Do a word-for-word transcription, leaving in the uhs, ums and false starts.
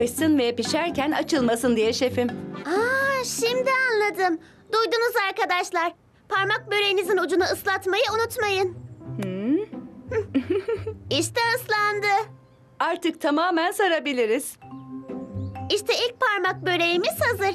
Pişsin ve pişerken açılmasın diye şefim. Aa, şimdi anladım. Duydunuz arkadaşlar. Parmak böreğinizin ucunu ıslatmayı unutmayın. İşte ıslandı. Artık tamamen sarabiliriz. İşte ilk parmak böreğimiz hazır.